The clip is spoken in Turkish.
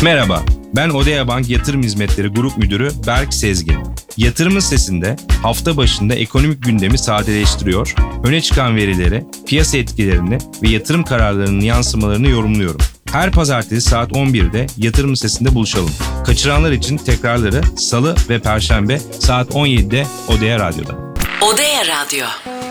Merhaba, ben Odea Bank Yatırım Hizmetleri Grup Müdürü Berk Sezgin. Yatırımın Sesi'nde hafta başında ekonomik gündemi sadeleştiriyor, öne çıkan verileri, piyasa etkilerini ve yatırım kararlarının yansımalarını yorumluyorum. Her pazartesi saat 11'de Yatırım Sesi'nde buluşalım. Kaçıranlar için tekrarları Salı ve Perşembe saat 17'de Odea Radyo'da. Odea Radyo.